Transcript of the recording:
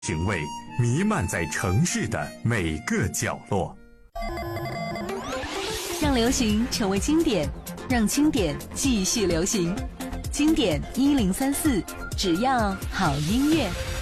品味弥漫在城市的每个角落， 让流行成为经典，让经典继续流行。经典1034，只要好音乐。